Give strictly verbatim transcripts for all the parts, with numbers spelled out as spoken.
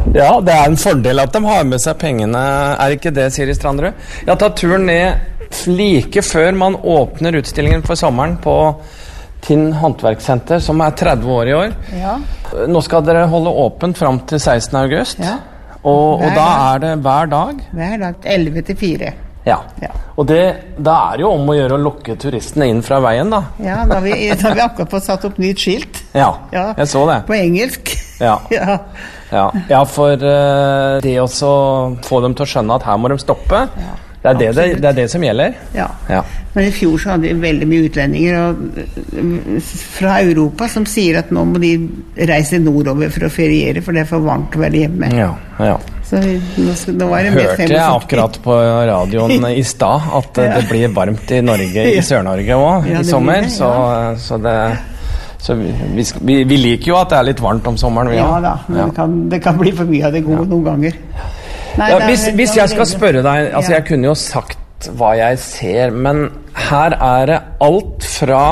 Ja, det er en fordel at de har med seg pengene, er ikke det, Siri Stranderud? Jeg har tatt turen ned like før man åpner utstillingen for sommeren på Tinn Håndverkssenter, som er tretti år i år. Ja. Nå skal dere holde åpent frem til sekstende august, Ja. og, og da er det hver dag? Hver dag, elleve til fire. Ja, Ja. og det, da er det jo om å gjøre å lokke turistene inn fra veien, da. Ja, da har vi, da har vi akkurat fått satt opp nytt skilt. Ja, Ja. jeg så det. På engelsk. Ja. Ja. Ja, ja for uh, det også få dem til å skjønne at her må de stoppe, Ja, det, er det, det, det er det som gjelder. Ja. Ja. Men i fjor så hadde vi veldig mye utlendinger og, fra Europa som sier at nå må de reise nordover for å feriere, for det er for varmt å være hjemme. Ja, ja. Så vi, nå, skal, nå var det med Hørte jeg akkurat på radioen i stad at Ja. det blir varmt i Norge, i Sør-Norge også, Ja, i det sommer, blir det, så, ja. så det... Så vi, vi, vi, vi liker jo at det er litt varmt om sommeren. Vi, Ja også. da, men Ja. det, kan, det kan bli for mye av det gode noen ganger. Nei, Ja, det er- hvis, hvis det er jeg skal veldig- spørre deg, altså Ja. jeg kunne jo sagt hva jeg ser, men her er det alt fra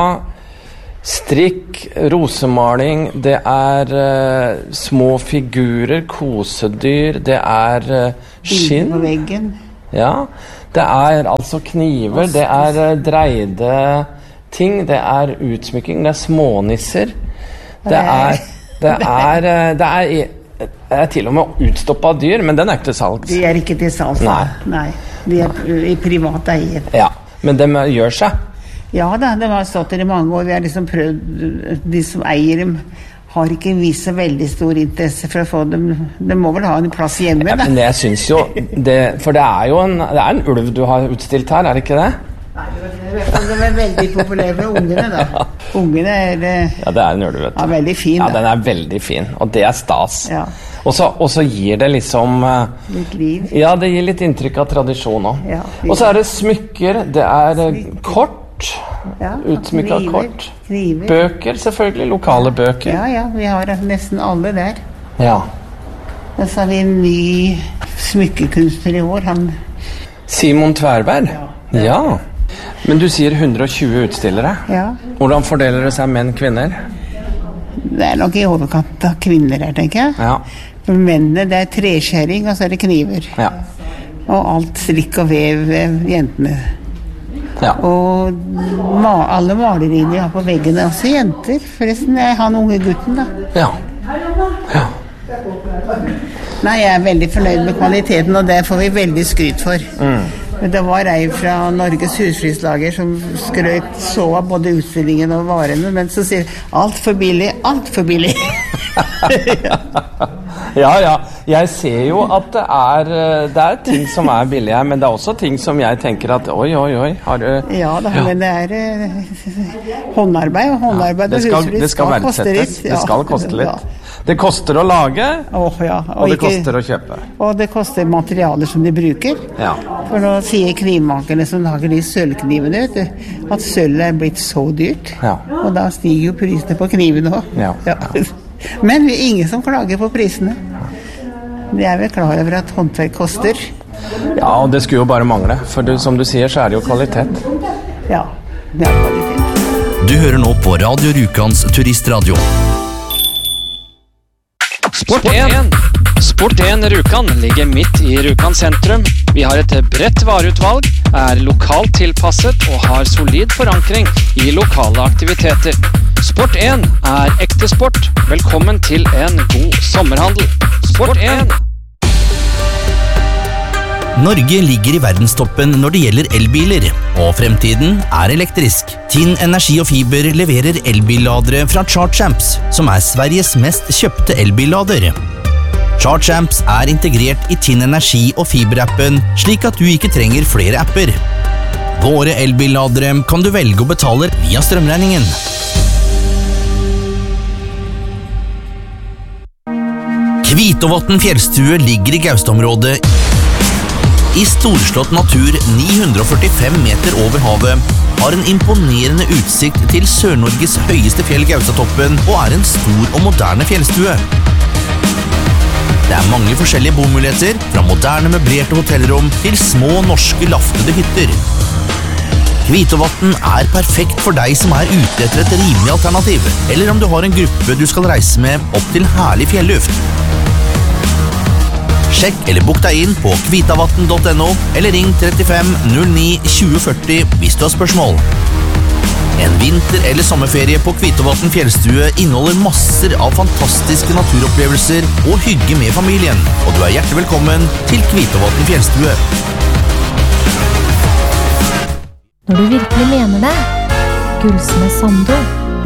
strikk, rosemaling, det er uh, små figurer, kosedyr, det er uh, skinn. Bilder på veggen. Ja, det er altså kniver, det er uh, dreide ting, det er utsmykking, det er smånisser, det er, det er, uh, det er, det er til og med utstoppet dyr, men den er ikke til salgs. De er ikke til salgs. Nei. Nei. De er uh, i privat eie. Ja, men de gjør seg. Ja da, det har stått der i mange år. Vi har liksom prøvd, de som eier dem har ikke vist så veldig stor interesse for å få dem. De må vel ha en plass hjemme, Ja, da. men jeg synes jo, det, for det er jo en, det er en ulv du har utstilt her, er det ikke det? Nei, det var, det var veldig populære med ungene, da. Ungene er eh, Ja, det er en ulv, vet du. ja, veldig fin, Ja, da. den er veldig fin, og det er stas. Ja. Og så, og så gir det liksom eh, Litt liv. Ja, det gir litt inntrykk av tradisjon også. Ja, Og så er det smykker, det er eh, kort, Ja, utsmykket kniver, kort, kniver. bøker, selvfølgelig, lokale bøker. Ja, ja, vi har nesten alle der. Ja. Og så har vi en ny smykkekunstner i år, han... Simon Tverberg? Ja. Men du sier hundre og tjue utstillere. Ja, Hvordan fordeler det seg menn, kvinner? det er nok i overkant av kvinner her, tenker jeg. Ja. For mennene, det er treskjæring, og så er det kniver. Ja. Og alt strikk og vev, vev jentene. Ja. Og ma alle maleriene vi har på veggene, også jenter. Forresten, jeg har den unge gutten, da. Ja. Ja. Nei, jeg er veldig fornøyd med kvaliteten, og det får vi veldig skryt for. Men det var ei fra Norges husflidslager som skrøt så av både utstillingen og varene, men så sier alt for billig, alt for billig. Ja, ja. Jeg ser jo at det er, eh, det er ting som er billige, men det er også ting som jeg tenker at oi, oi, oi, har du... Ja da, men det er eh, håndarbeid, og håndarbeid Det og skal, husflid det skal koste verdsettes. litt. Det skal koste litt. Det koster å lage, Åh, ja. og det ikke- koster å kjøpe. Og det koster materialer som de bruker. Ja. For nå sier knivmakerne som lager de sølvknivene, vet du, at sølv er blitt så dyrt. Ja. Og da stiger jo prisene på knivene også. Ja. Men vi er ingen som klager på prisene. De er vel klar over at håndverk koster. Ja, og det skulle jo bare mangle, for du, som du sier, så er det jo kvalitet. Ja, det er kvalitet. Du hører nå på Radio Rukans Turistradio. Sport én. Sport én Rjukan ligger midt i Rjukan sentrum. Vi har et bredt vareutvalg, er lokalt tilpasset og har solid forankring i lokale aktiviteter. Sport én er ekte sport. Velkommen til en god sommerhandel. Sport én. Norge ligger i verdenstoppen når det gjelder elbiler, og fremtiden er elektrisk. Tinn Energi og Fiber leverer elbilladere fra ChargeAmps, som er Sveriges mest kjøpte elbillader. ChargeAmps er integrert i Tinn Energi og Fiber-appen, slik at du ikke trenger flere apper. Våre elbilladere kan du velge å betale via strømregningen. Kvitovatn fjellstue ligger i Gaustområdet i storslått natur ni hundre førtifem meter over havet, har en imponerende utsikt til Sør-Norges høyeste fjell Gaustatoppen og er en stor og moderne fjellstue. Det er mange forskjellige bomuligheter, fra moderne møblerte hotellrom til små norske laftede hytter. Kvitovatn er perfekt for deg som er ute etter et rimelig alternativ, eller om du har en gruppe du skal reise med opp til herlig fjelluft. Sjekk eller bok deg inn på kvitavatten punktum no, eller ring trettifem null ni tjue førti hvis du har spørsmål. En vinter- eller sommerferie på Kvitåvatn fjellstue inneholder masser av fantastiske naturopplevelser og hygge med familien, og du er hjertelig velkommen til Kvitåvatn fjellstue. Når du virkelig mener det, Gullsmed Sando.